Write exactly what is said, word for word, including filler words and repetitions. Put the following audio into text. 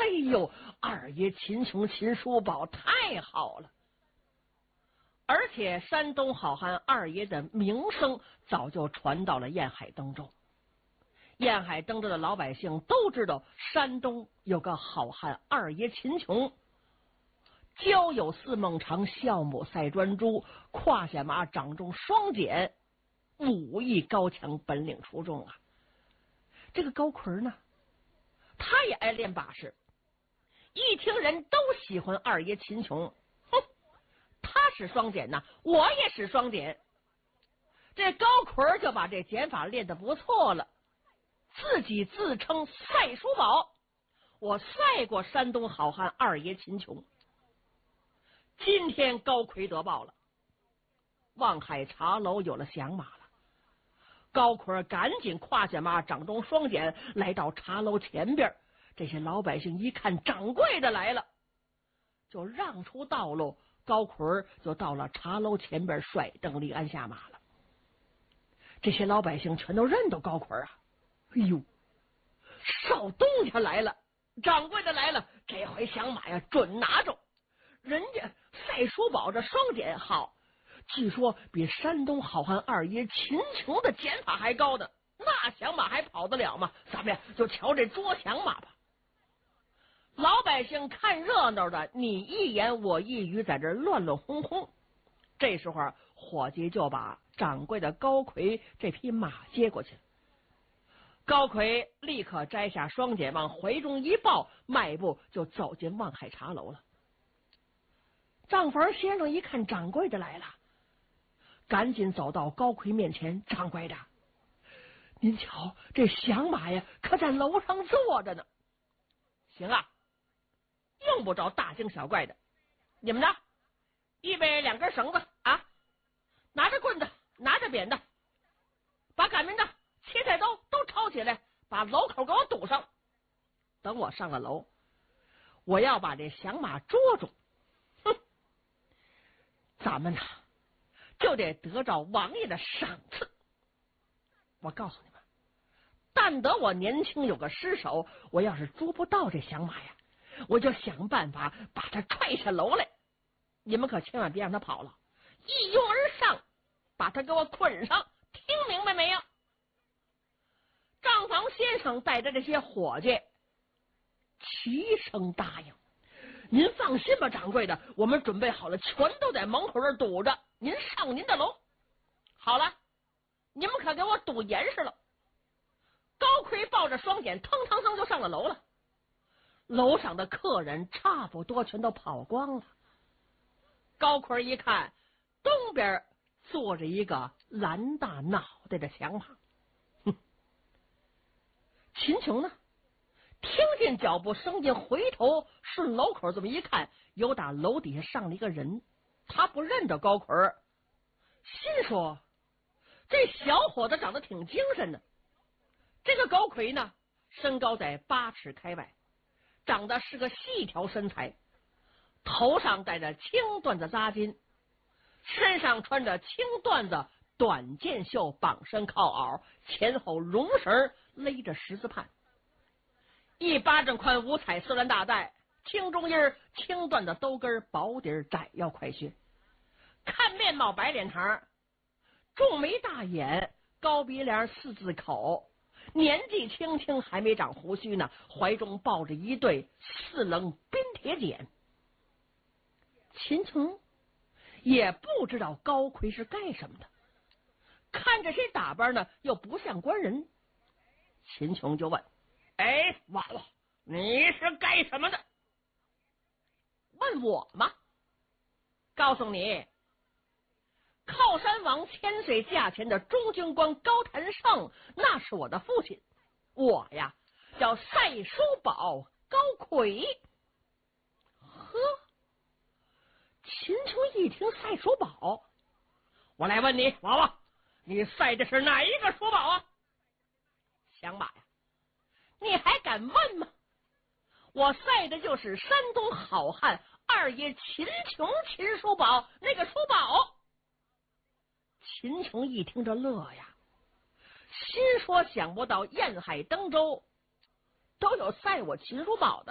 哎呦，二爷秦琼、秦叔宝太好了！而且山东好汉二爷的名声早就传到了沿海登州，沿海登州的老百姓都知道山东有个好汉二爷秦琼，交友似孟尝，孝母赛专诸，胯下马，掌中双锏，武艺高强，本领出众啊！这个高奎呢，他也爱练把式，一听人都喜欢二爷秦琼，哼，他使双锏呢，我也使双锏。这高奎就把这锏法练得不错了，自己自称赛叔宝，我赛过山东好汉二爷秦琼。今天高奎得报了，望海茶楼有了响马了。高奎赶紧胯下马，掌中双锏，来到茶楼前边。这些老百姓一看掌柜的来了，就让出道路，高奎就到了茶楼前边，甩蹬立鞍下马了。这些老百姓全都认得高奎啊！哎呦，少东家来了，掌柜的来了，这回响马呀准拿着。人家赛叔宝这双锏好，据说比山东好汉二爷秦琼的锏法还高的，那响马还跑得了吗？咱们呀就瞧这捉响马吧。老百姓看热闹的，你一言我一语，在这乱乱哄哄。这时候伙计就把掌柜的高奎这匹马接过去了。高奎立刻摘下双锏，往怀中一抱，迈步就走进望海茶楼了。账房先生一看掌柜的来了，赶紧走到高奎面前，掌柜的，您瞧这响马呀可在楼上坐着呢。行啊，用不着大惊小怪的。你们呢，预备两根绳子啊，拿着棍子，拿着扁担，把赶明的切菜刀都抄起来，把楼口给我堵上。等我上了楼，我要把这响马捉住。哼，咱们呢就得得着王爷的赏赐。我告诉你们，但得我年轻有个尸首，我要是捉不到这响马呀，我就想办法把他踹下楼来。你们可千万别让他跑了，一拥而上，把他给我捆上，听明白没有？账房先生带着这些伙计齐声答应。您放心吧，掌柜的，我们准备好了，全都在门口这堵着，您上您的楼。好了，你们可给我堵严实了。高奎抱着双锏，腾腾腾就上了楼了。楼上的客人差不多全都跑光了。高奎一看，东边坐着一个蓝大脑袋的响马。哼，秦琼呢，听见脚步声音，回头顺楼口这么一看，有打楼底下上了一个人。他不认得高奎，心说这小伙子长得挺精神的。这个高奎呢，身高在八尺开外，长得是个细条身材，头上戴着青缎子扎巾，身上穿着青缎子短箭袖绑身靠袄，前后绒绳勒着十字畔，一巴掌宽五彩丝缎大带，青中衣青缎的兜跟，薄底窄腰快靴，看面貌白脸膛，重眉大眼，高鼻梁四字口，年纪轻轻还没长胡须呢，怀中抱着一对四棱冰铁锏。秦琼也不知道高奎是干什么的，看着谁打扮呢又不像官人。秦琼就问：哎，娃娃，你是干什么的？问我吗？告诉你，靠山王千岁驾前的中军官高谭胜，那是我的父亲。我呀叫赛叔宝高奎。呵，秦琼一听赛叔宝，我来问你，娃娃，你赛的是哪一个叔宝啊？响马呀，你还敢问吗？我赛的就是山东好汉二爷秦琼秦叔宝那个叔宝。秦琼一听这乐呀，心说想不到沿海登州都有赛我秦叔宝的。